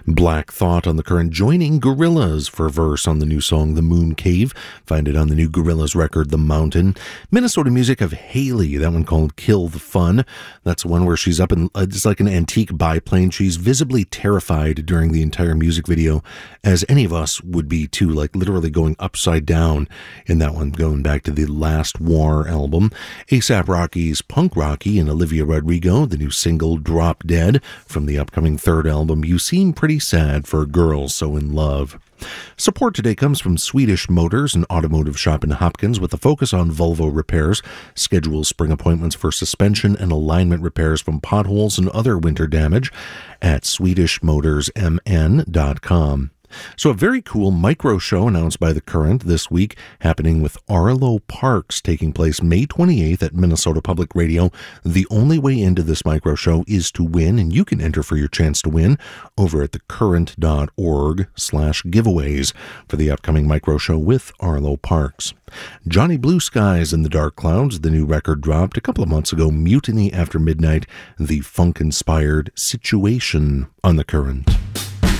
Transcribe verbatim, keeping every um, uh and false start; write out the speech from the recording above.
Black Thought on the Current joining Gorillaz for a verse on the new song The Moon Cave. Find it on the new Gorillaz record The Mountain. Minnesota music of Haley, that one called Kill the Fun. That's one where she's up in, it's like an antique biplane. She's visibly terrified during the entire music video, as any of us would be too, like literally going upside down in that one, going back to the Last War album. A$AP Rocky's Punk Rocky and Olivia Rodrigo, the new single Drop Dead from the upcoming third album You Seem Pretty Sad for a Girl So in Love. Support today comes from Swedish Motors, an automotive shop in Hopkins with a focus on Volvo repairs. Schedule spring appointments for suspension and alignment repairs from potholes and other winter damage at swedish motors m n dot com. So a very cool micro show announced by The Current this week, happening with Arlo Parks, taking place May twenty-eighth at Minnesota Public Radio. The only way into this micro show is to win, and you can enter for your chance to win over at thecurrent.org slash giveaways for the upcoming micro show with Arlo Parks. Johnny Blue Skies and the Dark Clouds, the new record dropped a couple of months ago, Mutiny After Midnight, the funk-inspired Situation on The Current.